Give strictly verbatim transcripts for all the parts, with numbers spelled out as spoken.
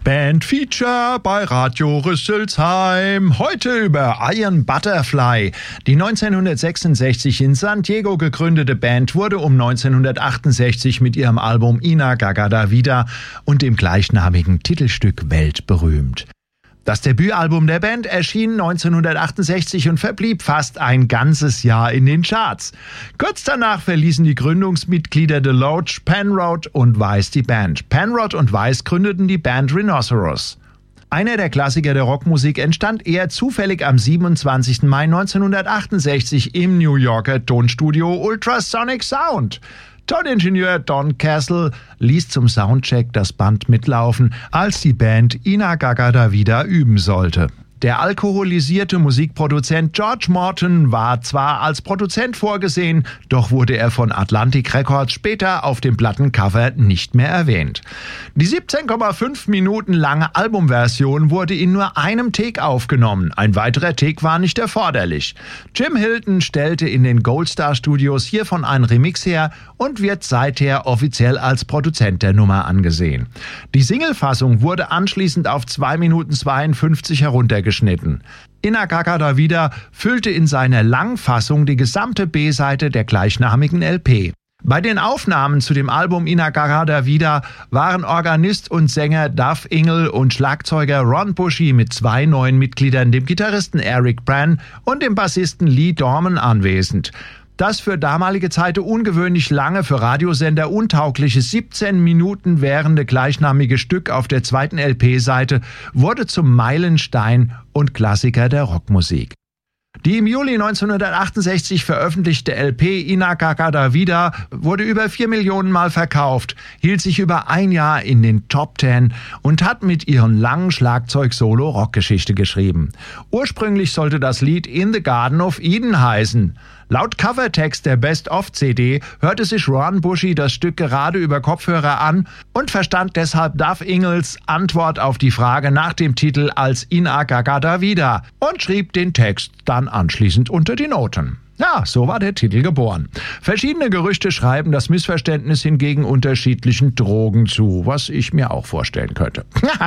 Bandfeature bei Radio Rüsselsheim. Heute über Iron Butterfly. Die neunzehnhundertsechsundsechzig in San Diego gegründete Band wurde um neunzehnhundertachtundsechzig mit ihrem Album In-A-Gadda-Da-Vida und dem gleichnamigen Titelstück weltberühmt. Das Debütalbum der Band erschien neunzehnhundertachtundsechzig und verblieb fast ein ganzes Jahr in den Charts. Kurz danach verließen die Gründungsmitglieder Deloach, Penrod und Weiss die Band. Penrod und Weiss gründeten die Band Rhinoceros. Einer der Klassiker der Rockmusik entstand eher zufällig am siebenundzwanzigsten Mai neunzehnhundertachtundsechzig im New Yorker Tonstudio Ultrasonic Sound. Toningenieur Don Castle ließ zum Soundcheck das Band mitlaufen, als die Band In-A-Gadda-Da-Vida üben sollte. Der alkoholisierte Musikproduzent George Morton war zwar als Produzent vorgesehen, doch wurde er von Atlantic Records später auf dem Plattencover nicht mehr erwähnt. Die siebzehn Komma fünf Minuten lange Albumversion wurde in nur einem Take aufgenommen. Ein weiterer Take war nicht erforderlich. Jim Hilton stellte in den Goldstar Studios hiervon einen Remix her und wird seither offiziell als Produzent der Nummer angesehen. Die Singlefassung wurde anschließend auf zwei Minuten zweiundfünfzig heruntergeschnitten. geschnitten. In-A-Gadda-Da-Vida füllte in seiner Langfassung die gesamte B-Seite der gleichnamigen L P. Bei den Aufnahmen zu dem Album In-A-Gadda-Da-Vida waren Organist und Sänger Duff Ingle und Schlagzeuger Ron Bushy mit zwei neuen Mitgliedern, dem Gitarristen Eric Brann und dem Bassisten Lee Dorman, anwesend. Das für damalige Zeiten ungewöhnlich lange, für Radiosender untaugliche siebzehn Minuten währende gleichnamige Stück auf der zweiten L P-Seite wurde zum Meilenstein und Klassiker der Rockmusik. Die im Juli neunzehnhundertachtundsechzig veröffentlichte L P In-A-Gadda-Da-Vida wurde über vier Millionen Mal verkauft, hielt sich über ein Jahr in den Top Ten und hat mit ihrem langen Schlagzeug-Solo Rockgeschichte geschrieben. Ursprünglich sollte das Lied In the Garden of Eden heißen. Laut Covertext der Best-of-C D hörte sich Ron Bushy das Stück gerade über Kopfhörer an und verstand deshalb Duff Ingles Antwort auf die Frage nach dem Titel als In-A-Gadda-Da-Vida und schrieb den Text dann anschließend unter die Noten. Ja, so war der Titel geboren. Verschiedene Gerüchte schreiben das Missverständnis hingegen unterschiedlichen Drogen zu, was ich mir auch vorstellen könnte.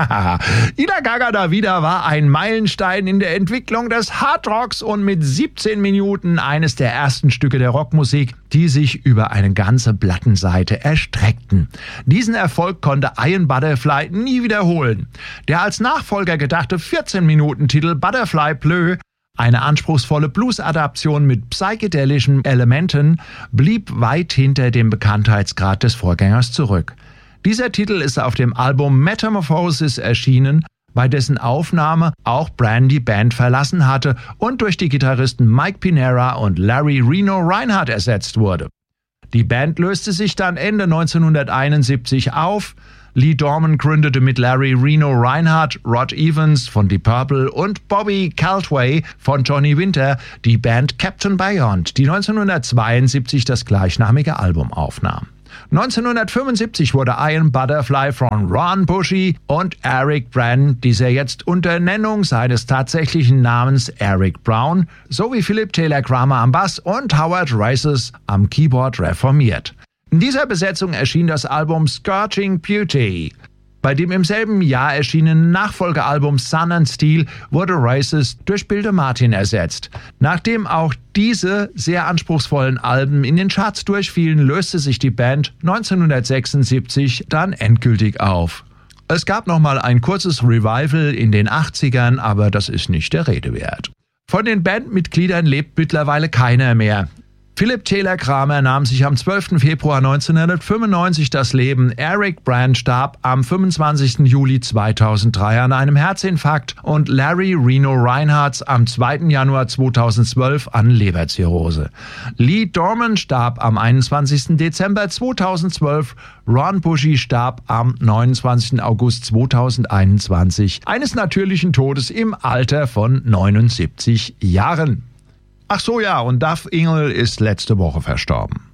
In-A-Gadda-Da-Vida war ein Meilenstein in der Entwicklung des Hardrocks und mit siebzehn Minuten eines der ersten Stücke der Rockmusik, die sich über eine ganze Plattenseite erstreckten. Diesen Erfolg konnte Iron Butterfly nie wiederholen. Der als Nachfolger gedachte vierzehn Minuten Titel Butterfly Bleu, eine anspruchsvolle Blues-Adaption mit psychedelischen Elementen, blieb weit hinter dem Bekanntheitsgrad des Vorgängers zurück. Dieser Titel ist auf dem Album Metamorphosis erschienen, bei dessen Aufnahme auch Brann die Band verlassen hatte und durch die Gitarristen Mike Pinera und Larry Reno Reinhardt ersetzt wurde. Die Band löste sich dann Ende neunzehnhunderteinundsiebzig auf. Lee Dorman gründete mit Larry Reno Reinhardt, Rod Evans von Deep Purple und Bobby Caldwell von Johnny Winter die Band Captain Beyond, die neunzehnhundertzweiundsiebzig das gleichnamige Album aufnahm. neunzehnhundertfünfundsiebzig wurde Iron Butterfly von Ron Bushy und Eric Brann, dieser jetzt unter Nennung seines tatsächlichen Namens Eric Brown, sowie Philip Taylor Kramer am Bass und Howard Rices am Keyboard reformiert. In dieser Besetzung erschien das Album Scorching Beauty. Bei dem im selben Jahr erschienenen Nachfolgealbum Sun and Steel wurde Rices durch Bill DeMartin ersetzt. Nachdem auch diese sehr anspruchsvollen Alben in den Charts durchfielen, löste sich die Band neunzehnhundertsechsundsiebzig dann endgültig auf. Es gab nochmal ein kurzes Revival in den achtzigern, aber das ist nicht der Rede wert. Von den Bandmitgliedern lebt mittlerweile keiner mehr. Philip Taylor Kramer nahm sich am zwölften Februar neunzehnhundertfünfundneunzig das Leben. Eric Brann starb am fünfundzwanzigsten Juli zweitausenddrei an einem Herzinfarkt und Larry Reno Reinhardt am zweiten Januar zweitausendzwölf an Leberzirrhose. Lee Dorman starb am einundzwanzigsten Dezember zweitausendzwölf. Ron Bushy starb am neunundzwanzigsten August zweitausendeinundzwanzig eines natürlichen Todes im Alter von neunundsiebzig Jahren. Ach so, ja, und Duff Ingle ist letzte Woche verstorben.